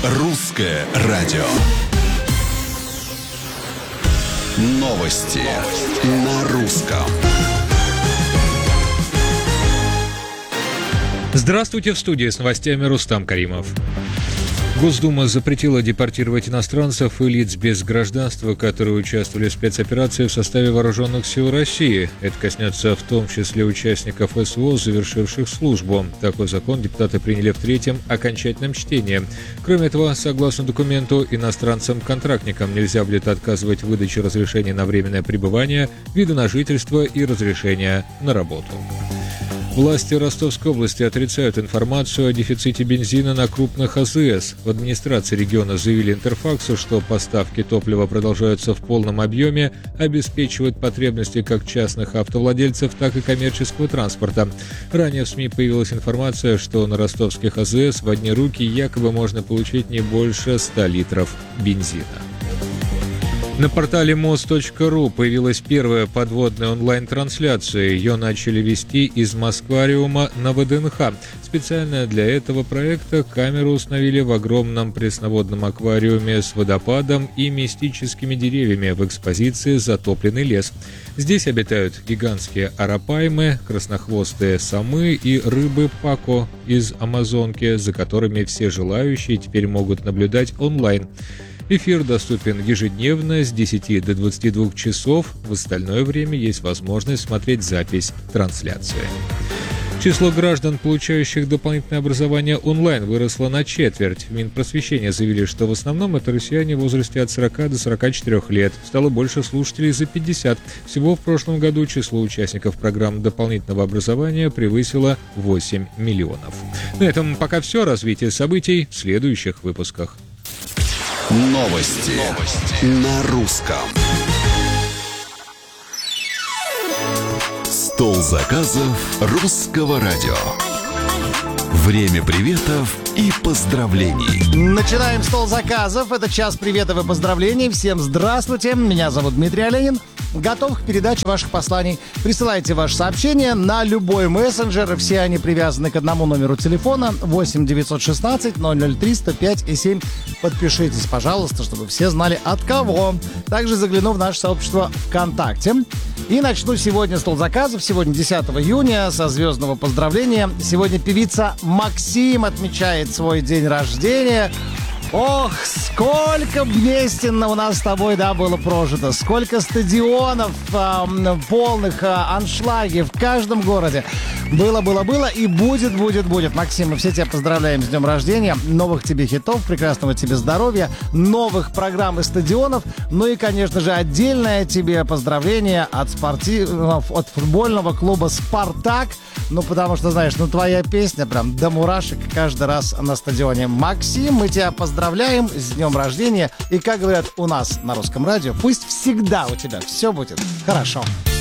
Русское радио. Новости на русском. Здравствуйте, в студии с новостями Рустам Каримов. Госдума запретила депортировать иностранцев и лиц без гражданства, которые участвовали в спецоперации в составе вооруженных сил России. Это коснется в том числе участников СВО, завершивших службу. Такой закон депутаты приняли в третьем окончательном чтении. Кроме этого, согласно документу, иностранцам-контрактникам нельзя будет отказывать в выдаче разрешения на временное пребывание, вида на жительство и разрешения на работу. Власти Ростовской области отрицают информацию о дефиците бензина на крупных АЗС. В администрации региона заявили Интерфаксу, что поставки топлива продолжаются в полном объеме, обеспечивают потребности как частных автовладельцев, так и коммерческого транспорта. Ранее в СМИ появилась информация, что на ростовских АЗС в одни руки якобы можно получить не больше 100 литров бензина. На портале moz.ru появилась первая подводная онлайн-трансляция. Ее начали вести из Москвариума на ВДНХ. Специально для этого проекта камеру установили в огромном пресноводном аквариуме с водопадом и мистическими деревьями в экспозиции «Затопленный лес». Здесь обитают гигантские арапаймы, краснохвостые самы и рыбы пако из Амазонки, за которыми все желающие теперь могут наблюдать онлайн. Эфир доступен ежедневно с 10 до 22 часов. В остальное время есть возможность смотреть запись трансляции. Число граждан, получающих дополнительное образование онлайн, выросло на четверть. В Минпросвещения заявили, что в основном это россияне в возрасте от 40 до 44 лет. Стало больше слушателей за 50. Всего в прошлом году число участников программ дополнительного образования превысило 8 миллионов. На этом пока все. Развитие событий в следующих выпусках. Новости на русском. Стол заказов Русского радио. Время приветов и поздравлений. Начинаем стол заказов. Это час приветов и поздравлений. Всем здравствуйте. Меня зовут Дмитрий Оленин. Готов к передаче ваших посланий. Присылайте ваши сообщения на любой мессенджер. Все они привязаны к одному номеру телефона 8 916 003 105 и 7. Подпишитесь, пожалуйста, чтобы все знали от кого. Также загляну в наше сообщество ВКонтакте. И начну сегодня стол заказов. Сегодня 10 июня со звездного поздравления. Сегодня певица Максим отмечает свой день рождения. Ох, сколько Гнестина у нас с тобой, да, было прожито. Сколько стадионов полных аншлаги в каждом городе. Было и будет. Максим, мы все тебя поздравляем с днем рождения. Новых тебе хитов, прекрасного тебе здоровья, новых программ и стадионов. Ну и, конечно же, отдельное тебе поздравление от футбольного клуба «Спартак». Ну, потому что, знаешь, твоя песня прям до мурашек каждый раз на стадионе. Максим, мы тебя поздравляем с днем рождения. И, как говорят у нас на Русском радио, пусть всегда у тебя все будет хорошо.